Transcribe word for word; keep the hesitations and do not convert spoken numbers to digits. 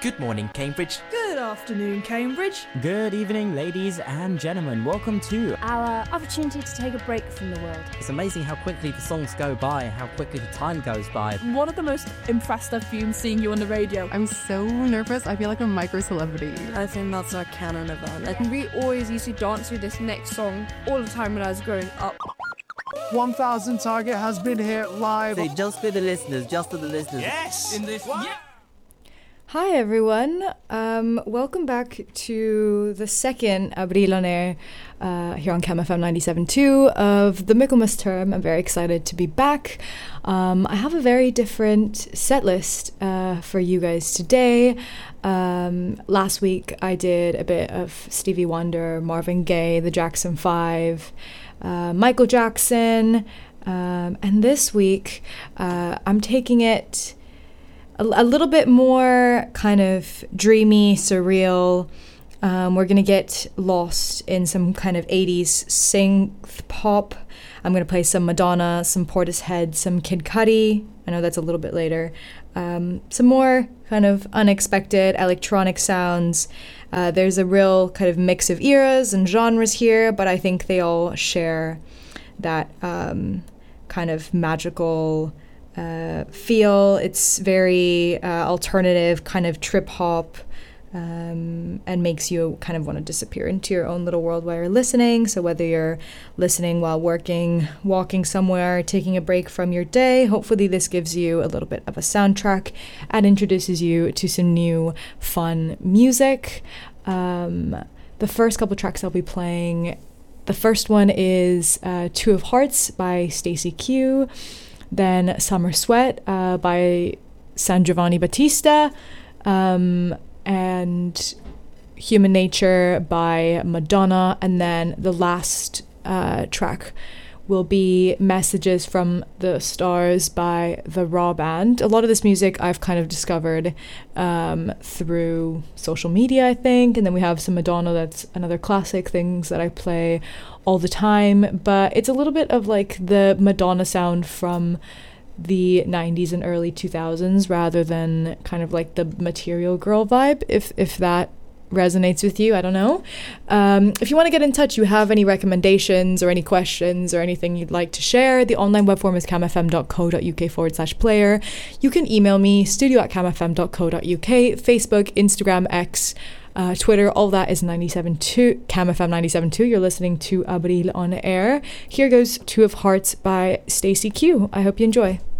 Good morning, Cambridge. Good afternoon, Cambridge. Good evening, ladies and gentlemen. Welcome to our opportunity to take a break from the world. It's amazing how quickly the songs go by, how quickly the time goes by. One of the most impressed I've been seeing you on the radio. I'm so nervous. I feel like a micro-celebrity. I think that's our canon event. And we always used to dance to this next song all the time when I was growing up. one thousand Target has been here live. Say just for the listeners, just for the listeners. Yes! In this one. Yeah. Hi everyone, um, welcome back to the second Abril on Air uh, here on Cam F M ninety-seven point two of the Michaelmas term. I'm very excited to be back. Um, I have a very different set list uh, for you guys today. Um, last week I did a bit of Stevie Wonder, Marvin Gaye, the Jackson five, uh, Michael Jackson, um, and this week uh, I'm taking it a little bit more kind of dreamy, surreal. Um, we're going to get lost in some kind of eighties synth pop. I'm going to play some Madonna, some Portishead, some Kid Cudi. I know that's a little bit later. Um, some more kind of unexpected electronic sounds. Uh, there's a real kind of mix of eras and genres here, but I think they all share that um, kind of magical Uh, feel. It's very uh, alternative, kind of trip hop, um, and makes you kind of want to disappear into your own little world while you're listening. So whether you're listening while working, walking somewhere, taking a break from your day, hopefully this gives you a little bit of a soundtrack and introduces you to some new fun music. Um, the first couple tracks I'll be playing, the first one is uh, Two of Hearts by Stacey Q. Then Summer Sweat uh, by San Giovanni Battista, um, and Human Nature by Madonna. And then the last uh, track will be Messages from the Stars by the Raw Band. A lot of this music I've kind of discovered um, through social media, I think. And then we have some Madonna, that's another classic, things that I play all the time. But it's a little bit of like the Madonna sound from the nineties and early two thousands rather than kind of like the Material Girl vibe, if if that resonates with you. I don't know. Um, if you want to get in touch, you have any recommendations or any questions or anything you'd like to share, the online web form is camfm.co.uk forward slash player. You can email me, studio at camfm.co.uk, Facebook, Instagram, X, uh, Twitter, all that is ninety-seven point two, CamFM ninety-seven point two. You're listening to Abril on Air. Here goes Two of Hearts by Stacey Q. I hope you enjoy.